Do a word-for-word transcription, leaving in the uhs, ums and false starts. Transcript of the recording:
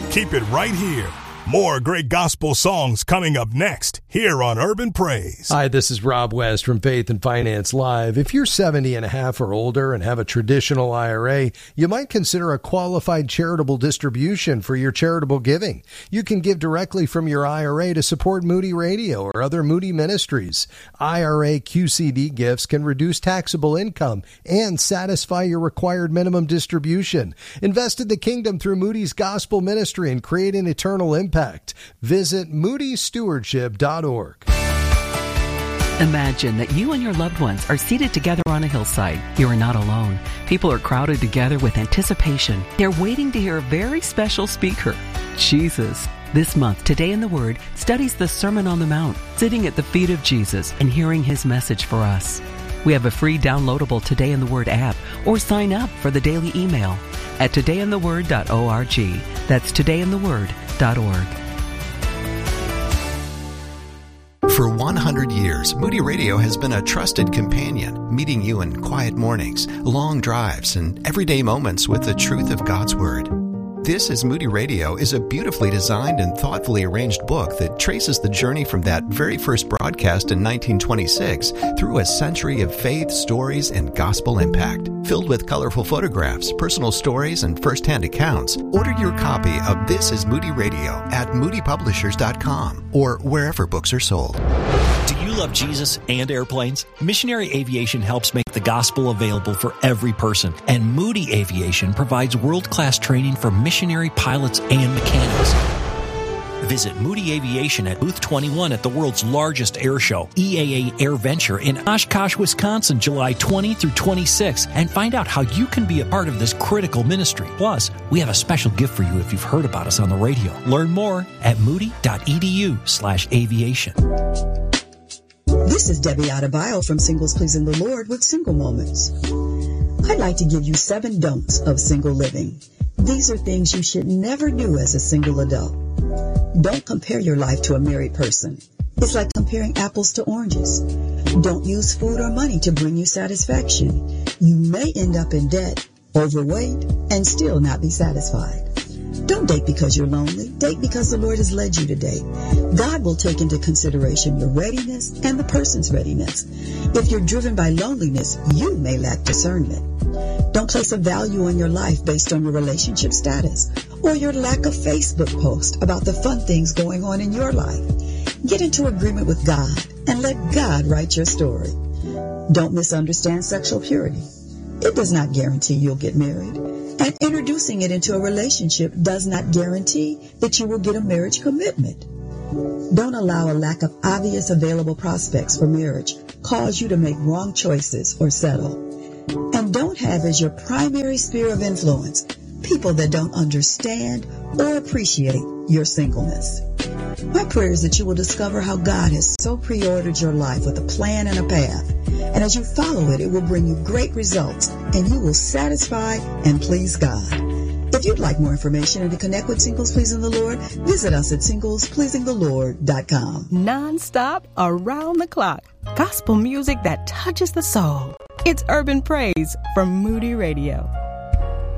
Keep it right here. More great gospel songs coming up next here on Urban Praise. Hi, this is Rob West from Faith and Finance Live. If you're seventy and a half or older and have a traditional I R A, you might consider a qualified charitable distribution for your charitable giving. You can give directly from your I R A to support Moody Radio or other Moody ministries. I R A Q C D gifts can reduce taxable income and satisfy your required minimum distribution. Invest in the kingdom through Moody's gospel ministry and create an eternal impact. Visit moody stewardship dot org. Imagine that you and your loved ones are seated together on a hillside. You are not alone. People are crowded together with anticipation. They're waiting to hear a very special speaker, Jesus. This month, Today in the Word studies the Sermon on the Mount, sitting at the feet of Jesus and hearing his message for us. We have a free downloadable Today in the Word app, or sign up for the daily email at today in the word dot org. That's today in the word dot org. For one hundred years, Moody Radio has been a trusted companion, meeting you in quiet mornings, long drives, and everyday moments with the truth of God's Word. This is Moody Radio is a beautifully designed and thoughtfully arranged book that traces the journey from that very first broadcast in nineteen twenty-six through a century of faith, stories, and gospel impact. Filled with colorful photographs, personal stories, and first-hand accounts, order your copy of This is Moody Radio at moody publishers dot com or wherever books are sold. Do you love Jesus and airplanes? Missionary Aviation helps make the gospel available for every person, and Moody Aviation provides world-class training for missionary pilots and mechanics. Visit Moody Aviation at Booth twenty-one at the world's largest air show, E A A Air Venture in Oshkosh, Wisconsin, July twentieth through twenty-sixth, and find out how you can be a part of this critical ministry. Plus, we have a special gift for you if you've heard about us on the radio. Learn more at moody dot e d u slash aviation. This is Debbie Adebayo from Singles Pleasing the Lord with Single Moments. I'd like to give you seven don'ts of single living. These are things you should never do as a single adult. Don't compare your life to a married person. It's like comparing apples to oranges. Don't use food or money to bring you satisfaction. You may end up in debt, overweight, and still not be satisfied. Don't date because you're lonely. Date because the Lord has led you to date. God will take into consideration your readiness and the person's readiness. If you're driven by loneliness, you may lack discernment. Don't place a value on your life based on your relationship status or your lack of Facebook posts about the fun things going on in your life. Get into agreement with God and let God write your story. Don't misunderstand sexual purity. It does not guarantee you'll get married. And introducing it into a relationship does not guarantee that you will get a marriage commitment. Don't allow a lack of obvious available prospects for marriage cause you to make wrong choices or settle. And don't have as your primary sphere of influence people that don't understand or appreciate your singleness. My prayer is that you will discover how God has so pre-ordered your life with a plan and a path. And as you follow it, it will bring you great results, and you will satisfy and please God. If you'd like more information and to connect with Singles Pleasing the Lord, visit us at singles pleasing the lord dot com. Non-stop, around the clock. Gospel music that touches the soul. It's Urban Praise from Moody Radio.